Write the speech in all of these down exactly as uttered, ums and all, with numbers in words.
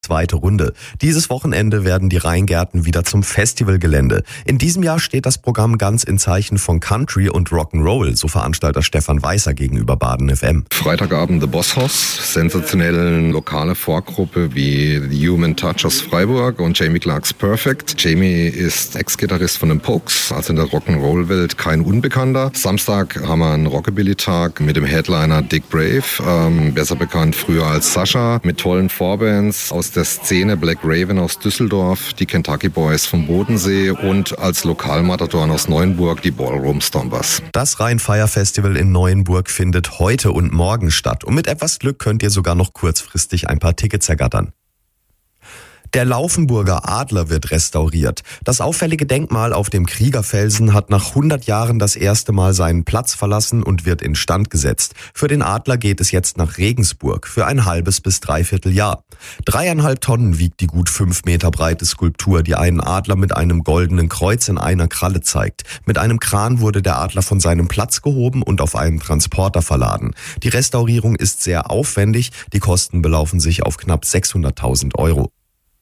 Zweite Runde. Dieses Wochenende werden die Rheingärten wieder zum Festivalgelände. In diesem Jahr steht das Programm ganz in Zeichen von Country und Rock'n'Roll, so Veranstalter Stefan Weißer gegenüber Baden F M. Freitagabend The Boss Hoss, sensationelle lokale Vorgruppe wie The Human Touch aus Freiburg und Jamie Clark's Perfect. Jamie ist Ex-Gitarrist von den Pokes, also in der Rock'n'Roll-Welt kein Unbekannter. Samstag haben wir einen Rockabilly-Tag mit dem Headliner Dick Brave, ähm, besser bekannt früher als Sascha, mit tollen Vorbands aus der Szene Black Raven aus Düsseldorf, die Kentucky Boys vom Bodensee und als Lokalmatadoren aus Neuenburg die Ballroom Stompers. Das Rhein-Fire-Festival in Neuenburg findet heute und morgen statt. Und mit etwas Glück könnt ihr sogar noch kurzfristig ein paar Tickets ergattern. Der Laufenburger Adler wird restauriert. Das auffällige Denkmal auf dem Kriegerfelsen hat nach hundert Jahren das erste Mal seinen Platz verlassen und wird instand gesetzt. Für den Adler geht es jetzt nach Regensburg für ein halbes bis dreiviertel Jahr. Dreieinhalb Tonnen wiegt die gut fünf Meter breite Skulptur, die einen Adler mit einem goldenen Kreuz in einer Kralle zeigt. Mit einem Kran wurde der Adler von seinem Platz gehoben und auf einen Transporter verladen. Die Restaurierung ist sehr aufwendig. Die Kosten belaufen sich auf knapp sechshunderttausend Euro.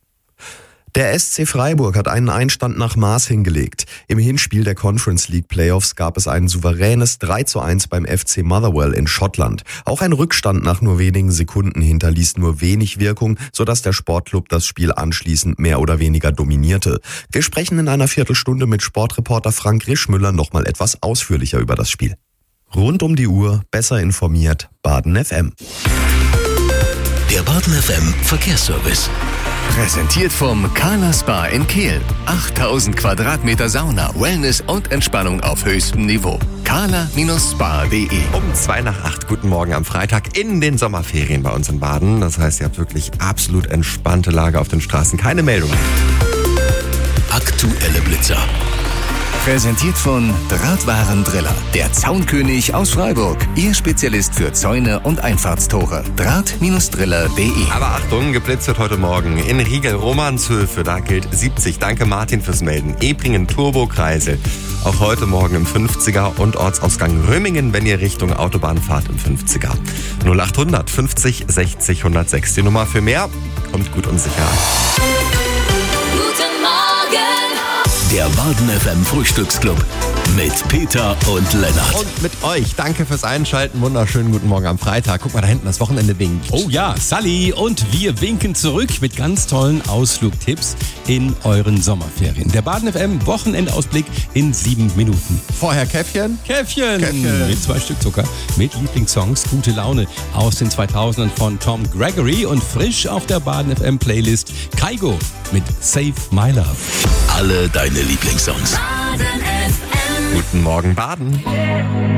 Der S C Freiburg hat einen Einstand nach Maß hingelegt. Im Hinspiel der Conference League Playoffs gab es ein souveränes drei zu eins beim F C Motherwell in Schottland. Auch ein Rückstand nach nur wenigen Sekunden hinterließ nur wenig Wirkung, sodass der Sportclub das Spiel anschließend mehr oder weniger dominierte. Wir sprechen in einer Viertelstunde mit Sportreporter Frank Rischmüller nochmal etwas ausführlicher über das Spiel. Rund um die Uhr, besser informiert, Baden F M. Der Baden F M Verkehrsservice. Präsentiert vom Kala Spa in Kehl. achttausend Quadratmeter Sauna, Wellness und Entspannung auf höchstem Niveau. kala Spa punkt de. Um zwei nach acht, guten Morgen am Freitag in den Sommerferien bei uns in Baden. Das heißt, ihr habt wirklich absolut entspannte Lage auf den Straßen. Keine Meldung. Aktuelle Blitzer. Präsentiert von Drahtwarendriller, der Zaunkönig aus Freiburg. Ihr Spezialist für Zäune und Einfahrtstore. Draht Driller punkt de. Aber Achtung, geblitzert heute Morgen in Riegel-Romanshöfe, da gilt siebzig. Danke Martin fürs Melden. Ebringen Turbokreisel. Auch heute Morgen im fünfziger und Ortsausgang Römingen, wenn ihr Richtung Autobahn fahrt im fünfziger. null achthundert fünfzig sechzig hundertsechs. Die Nummer für mehr. Kommt gut und sicher an. Der Baden F M Frühstücksclub mit Peter und Lennart. Und mit euch. Danke fürs Einschalten. Wunderschönen guten Morgen am Freitag. Guck mal, da hinten das Wochenende winkt. Oh ja, Sally und wir winken zurück mit ganz tollen Ausflugtipps in euren Sommerferien. Der Baden F M Wochenendausblick in sieben Minuten. Vorher Käffchen. Käffchen. Käffchen. Mit zwei Stück Zucker. Mit Lieblingssongs, gute Laune aus den zweitausendern von Tom Gregory und frisch auf der Baden F M Playlist Kaigo mit Save My Love. Alle deine Lieblingssongs. Guten Morgen, Baden.